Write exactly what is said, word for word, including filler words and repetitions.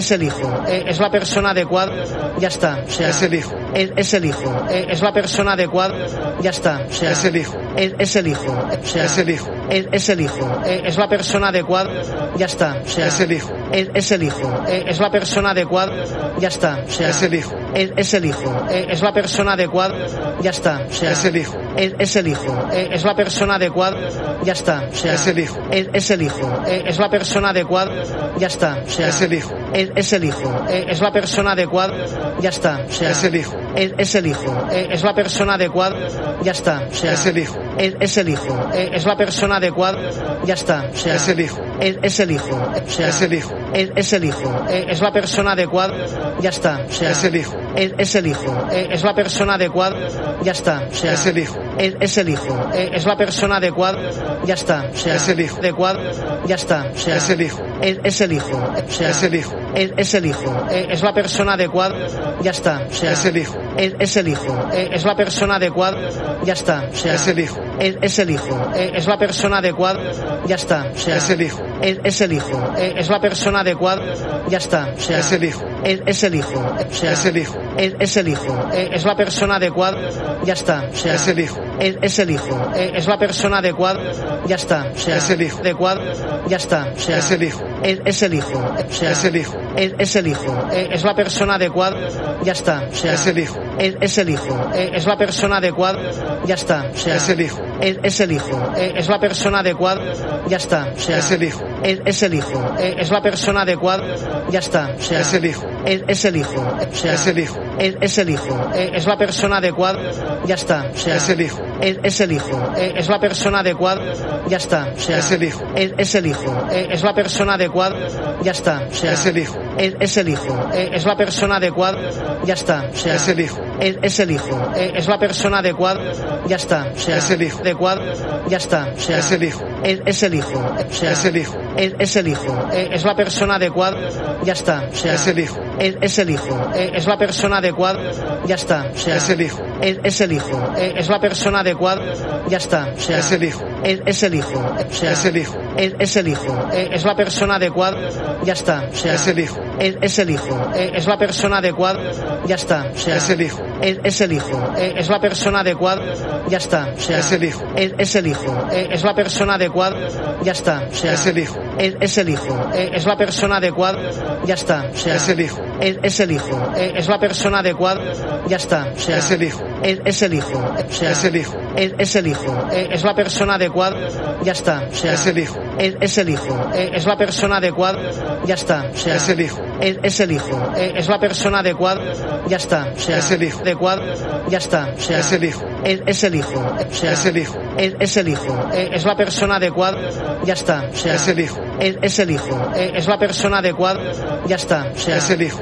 es el hijo, eh, es la persona adecuada, ya está, o sea, es el hijo, es, es el hijo, eh, es la persona adecuada, ya está, o sea, es el hijo, es, es el hijo, o sea, es el hijo, es, es el hijo, eh, es la persona adecuada, ya está, o sea, es el hijo, es, es el hijo, eh, es la persona adecuada, ya está, o sea, es el hijo, es, es el hijo, eh, es la persona adecuada, ya está, o sea, es el hijo, es, es el hijo, eh, es la persona adecuada, ya está, o sea, es el hijo, es, es el hijo, eh, es la persona adecuada, ya está, o sea, es el hijo, es, es el hijo, eh, es la persona adecuada, ya está, o sea, es el hijo, es, es el hijo, eh, es la persona adecuada, ya está, o sea, es el hijo, es, es el hijo, eh, es la persona adecuada, ya está, o sea, es el hijo, es, es el hijo, o sea, es el hijo, es, es el hijo, eh, es la persona adecuada, ya está, o sea, es el hijo, es, es el hijo, eh, es la persona adecuada, ya está, o sea, es el hijo, es, es el hijo, eh, es la persona adecuada, ya está, o sea, es el hijo, adecuada, ya está, o sea, es el hijo, es, es el hijo, o sea, es el hijo, es, es el hijo, eh, es la persona adecuada, ya está, o sea, es el hijo, es, es el hijo, eh, es la persona adecuada, ya está, o sea, es el hijo, es, es el hijo, eh, es la persona adecuada, ya está, o sea, es el hijo, es, es el hijo, eh, es la persona adecuada, ya está, o sea, es el hijo, es, es el hijo, o sea, es el hijo, es, es el hijo, eh, es la persona adecuada, ya está, o sea, es el hijo, es, es el hijo, eh, es la persona adecuada, ya está, o sea, es el hijo, adecuada, ya está, o sea, es el hijo, es, es el hijo, o sea, es el hijo, es, es el hijo, eh, es la persona adecuada, ya está, o sea, es el hijo, es, es el hijo, eh, es la persona adecuada, ya está, o sea, es el hijo, es, es el hijo, eh, es la persona adecuada, ya está, o sea, es el hijo, es, es el hijo, eh, es la persona adecuada, ya está, o sea, es el hijo, es, es el hijo, o sea, es el hijo, es, es el hijo, eh, es la persona adecuada, ya está, o sea, es el hijo, es, es el hijo, eh, es la persona adecuada, ya está, o sea, es el hijo, es, es el hijo, eh, es la persona adecuada, ya está, o sea, es el hijo, es, es el hijo, eh, es la persona adecuada, ya está, o sea, es el hijo, es, es el hijo, eh, es la persona adecuada, ya está, o sea, es el hijo, adecuada, ya está, o sea, es el hijo, es, es el hijo, o sea, es el hijo, es, es el hijo, eh, es la persona adecuada, ya está, o sea, es el hijo, es, es el hijo, eh, es la persona adecuada, ya está, o sea, es el hijo, es, es el hijo, eh, es la persona adecuada, ya está, o sea, es el hijo, es, es el hijo, o sea, es el hijo, es, es el hijo, eh, es la persona adecuada, ya está, o sea, es el hijo, es, es el hijo, eh, es la persona adecuada, ya está, o sea, es el hijo, es, es el hijo, eh, es la persona adecuada, ya está, o sea, es el hijo, es, es el hijo, eh, es la persona adecuada, ya está, o sea, es el hijo, es, es el hijo, eh, es la persona adecuada, ya está, o sea, es el hijo, es, es el hijo, eh, es la persona adecuada, ya está, o sea, es el hijo, es, es el hijo, o sea, es el hijo, es, es el hijo, eh, es la persona adecuada, ya está, o sea, es el hijo, es, es el hijo, eh, es la persona adecuada, ya está, o sea, es el hijo, es, es el hijo, eh, es la persona adecuada, ya está, o sea, es el hijo, adecuada, ya está, o sea, es el hijo, es, es el hijo, o sea, es el hijo, es, es el hijo, eh, es la persona adecuada, ya está, o sea, es el hijo, es, es el hijo, eh, es la persona adecuada, ya está, o sea, es el hijo.